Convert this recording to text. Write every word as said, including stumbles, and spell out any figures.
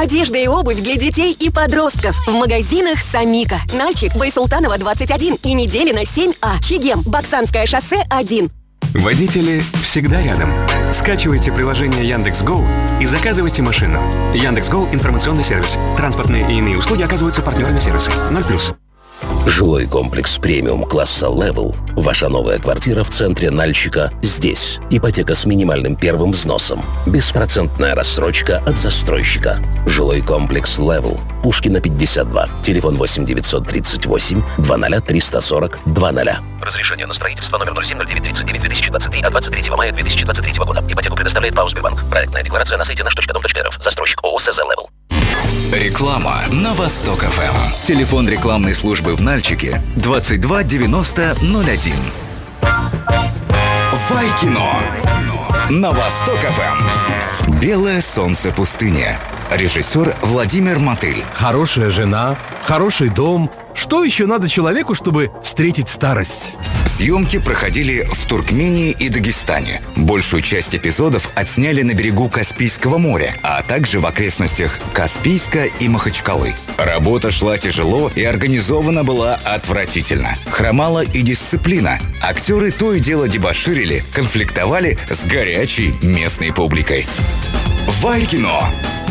Одежда и обувь для детей и подростков в магазинах «Самика». Нальчик, Байсултанова, двадцать один и Неделина, семь А. Чегем, Баксанское шоссе, один. Водители всегда рядом. Скачивайте приложение Яндекс.Гоу и заказывайте машину. Яндекс.Гоу – информационный сервис. Транспортные и иные услуги оказываются партнерами сервиса. ноль плюс. Жилой комплекс премиум класса Level. Ваша новая квартира в центре Нальчика здесь. Ипотека с минимальным первым взносом. Беспроцентная рассрочка от застройщика. Жилой комплекс Level. Пушкина, пятьдесят два. Телефон восемь девятьсот тридцать восемь двадцать триста сорок двадцать. Разрешение на строительство номер ноль семь ноль девять тридцать девять две тысячи двадцать три от двадцать третьего мая две тысячи двадцать третьего года. Ипотеку предоставляет ПАО «Сбербанк». Проектная декларация на сайте наш точка дом точка эр эф. Застройщик ООО СЗ Level. Реклама на Восток эф эм. Телефон рекламной службы в Нальчике двадцать два девяносто ноль один. Вайкино на Восток эф эм. Белое солнце пустыни. Режиссер Владимир Мотыль. Хорошая жена, хороший дом. Что еще надо человеку, чтобы встретить старость? Съемки проходили в Туркмении и Дагестане. Большую часть эпизодов отсняли на берегу Каспийского моря, а также в окрестностях Каспийска и Махачкалы. Работа шла тяжело и организована была отвратительно. Хромала и дисциплина. Актеры то и дело дебоширили, конфликтовали с горячей местной публикой. Вайкино